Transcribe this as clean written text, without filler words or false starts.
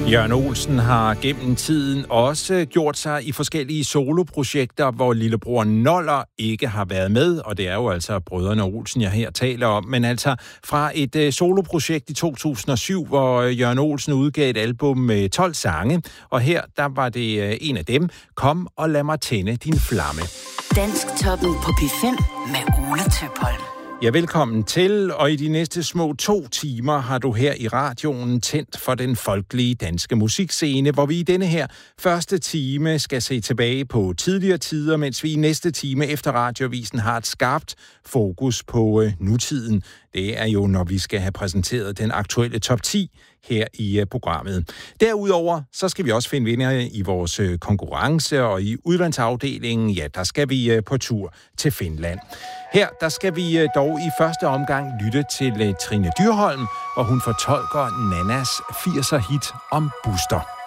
Jørgen Olsen har gennem tiden også gjort sig i forskellige soloprojekter, hvor lillebror Noller ikke har været med, og det er jo altså brødrene Olsen, jeg her taler om, men altså fra et soloprojekt i 2007, hvor Jørgen Olsen udgav et album med 12 sange, og her der var det en af dem, Kom og lad mig tænde din flamme. Dansktoppen på P5 med Ole Tøpholm. Ja, velkommen til, og i de næste små 2 timer har du her i radioen tændt for den folkelige danske musikscene, hvor vi i denne her første time skal se tilbage på tidligere tider, mens vi i næste time efter Radioavisen har et skarpt fokus på nutiden. Det er jo, når vi skal have præsenteret den aktuelle top 10 her i programmet. Derudover, så skal vi også finde vinder i vores konkurrence, og i udlandsafdelingen, ja, der skal vi på tur til Finland. Her, der skal vi dog i første omgang lytte til Trine Dyrholm, og hun fortolker Nannas 80'er hit om Buster.